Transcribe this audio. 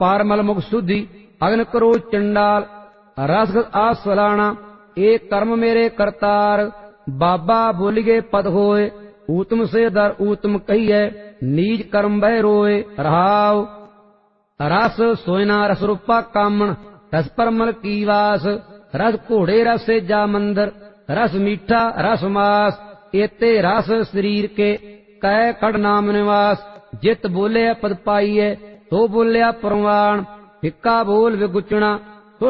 पारमल मुख शुद्धि अग्न करो चंडाल रस आस फलाना ए कर्म मेरे करतार बाबा बोलिगे पद होए ऊतम से दर ऊतम कहिए नीज कर्म बह रोए रहाव रस सोयना रस रूपा कामन रस परमल की वास रस घोड़े रस से जा मंदर रस मीठा रस मास एते रस शरीर के कै कड़ नाम निवास जित बोले पद पाइए तो बोलिया परवान फिक्का बोल विगुचना